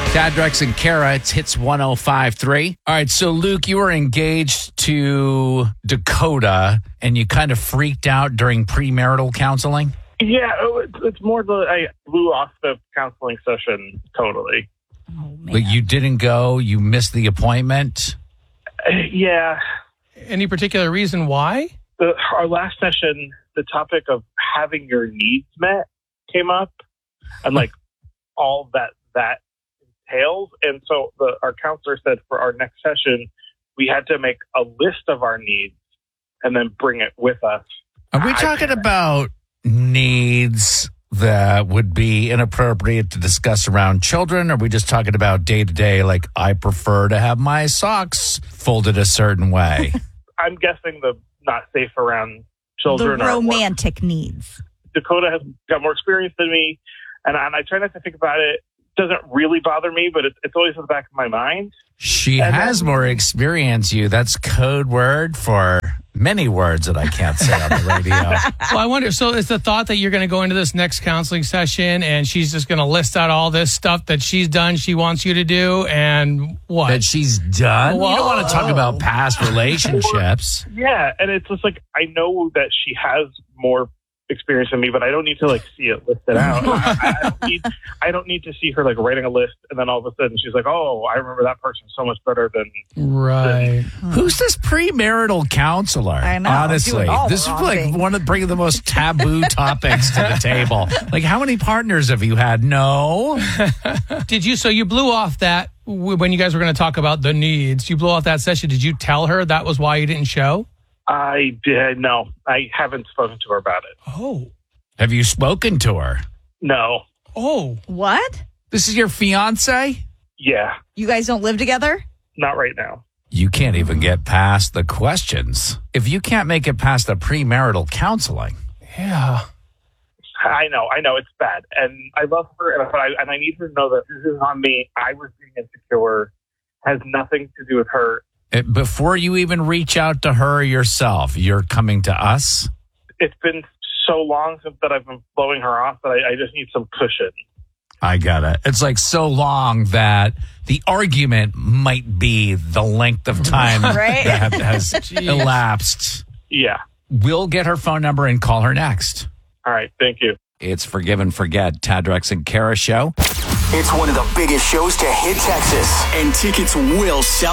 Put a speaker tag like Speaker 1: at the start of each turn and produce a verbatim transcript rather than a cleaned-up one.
Speaker 1: Tad, Drex, and Kara, it's Hits one oh five point three. All right, so Luke, you were engaged to Dakota, and you kind of freaked out during premarital counseling?
Speaker 2: Yeah, it's, it's more the I blew off the counseling session totally.
Speaker 3: Oh, man.
Speaker 1: But you didn't go? You missed the appointment?
Speaker 2: Uh, yeah.
Speaker 4: Any particular reason why?
Speaker 2: The, our last session, the topic of having your needs met came up, and like all that that entails. And so the, our counselor said for our next session, we had to make a list of our needs and then bring it with us.
Speaker 1: Are we talking about needs that would be inappropriate to discuss around children? Or are we just talking about day to day, like, I prefer to have my socks folded a certain way?
Speaker 2: I'm guessing the not safe around children.
Speaker 3: The
Speaker 2: or
Speaker 3: romantic needs.
Speaker 2: Dakota has got more experience than me, and I, and I try not to think about it. It doesn't really bother me, but it's, it's always in the back of my mind.
Speaker 1: She
Speaker 2: And
Speaker 1: has
Speaker 2: then-
Speaker 1: more experience, you. That's code word for many words that I can't say on the radio.
Speaker 4: Well, I wonder, so is the thought that you're going to go into this next counseling session and she's just going to list out all this stuff that she's done, she wants you to do, and what?
Speaker 1: That she's done? You don't want to talk
Speaker 3: Whoa.
Speaker 1: about past relationships.
Speaker 2: Yeah, and it's just like I know that she has more experience than me, but I don't need to like see it listed out. I, I, don't need, I don't need to see her like writing a list and then all of a sudden she's like, "Oh, I remember that person so much better than."
Speaker 4: Right.
Speaker 1: Who's this premarital counselor?
Speaker 3: I know,
Speaker 1: Honestly,
Speaker 3: doing all the
Speaker 1: this is
Speaker 3: wrong
Speaker 1: like
Speaker 3: things.
Speaker 1: one of bringing the most taboo topics to the table. Like, how many partners have you had? No.
Speaker 4: Did you, so you blew off that, w- when you guys were going to talk about the needs, you blew off that session. Did you tell her that was why you didn't show?
Speaker 2: I did no. I haven't spoken to her about it.
Speaker 4: Oh.
Speaker 1: Have you spoken to her?
Speaker 2: No.
Speaker 4: Oh.
Speaker 3: What?
Speaker 1: This is your fiance?
Speaker 2: Yeah,
Speaker 3: You guys don't live together?
Speaker 2: not right now.
Speaker 1: You can't even get past the questions. If you can't make it past the premarital counseling.
Speaker 4: Yeah.
Speaker 2: I know, I know, it's bad, and I love her, and, but I, and I need her to know that this is on me. I was being insecure, has nothing to do with her.
Speaker 1: It- Before you even reach out to her yourself, you're coming to us?
Speaker 2: It's been so long since that I've been blowing her off that I, I just need some cushion.
Speaker 1: I got it. It's like so long that the argument might be the length of time
Speaker 3: Right.
Speaker 1: that has elapsed.
Speaker 2: Yeah.
Speaker 1: We'll get her phone number and call her next.
Speaker 2: All right. Thank you.
Speaker 1: It's Forgive and Forget, Tad, Drex, and Kara show.
Speaker 5: It's one of the biggest shows to hit Texas, and tickets will sell.